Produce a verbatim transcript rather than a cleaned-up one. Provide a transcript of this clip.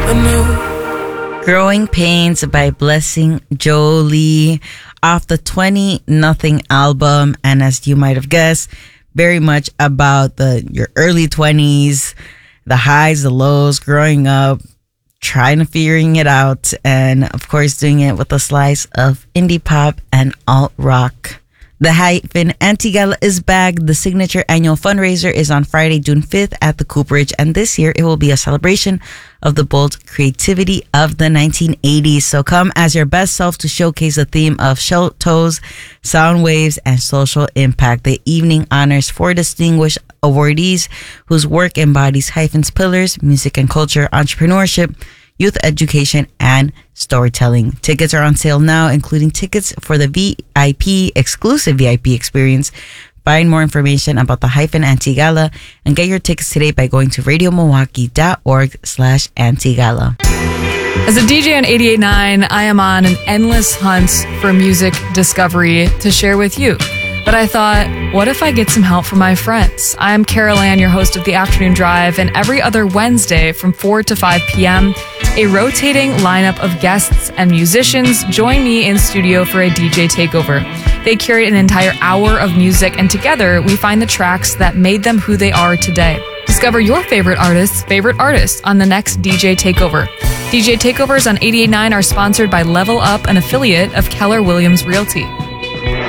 Growing Pains by Blessing Jolie off the twenty Nothing album. And as you might have guessed, very much about the your early twenties, the highs, the lows, growing up, trying to figuring it out, and of course doing it with a slice of indie pop and alt rock. The Hyphen Anti-Gala is back. The signature annual fundraiser is on Friday, June fifth at the Cooperage, and this year it will be a celebration of the bold creativity of the nineteen eighties. So come as your best self to showcase the theme of shell toes, sound waves, and social impact. The evening honors four distinguished awardees whose work embodies Hyphen's pillars: music and culture, entrepreneurship, youth education, and storytelling. Tickets are on sale now, including tickets for the V I P, exclusive V I P experience. Find more information about the Hyphen Anti-Gala and get your tickets today by going to radiomilwaukee.org slash anti-gala. As a D J on eighty-eight point nine, I am on an endless hunt for music discovery to share with you. But I thought, what if I get some help from my friends? I am Carol Ann, your host of The Afternoon Drive, and every other Wednesday from four to five p.m., a rotating lineup of guests and musicians join me in studio for a D J takeover. They curate an entire hour of music, and together we find the tracks that made them who they are today. Discover your favorite artist's favorite artist on the next D J Takeover. D J Takeovers on eighty-eight point nine are sponsored by Level Up, an affiliate of Keller Williams Realty.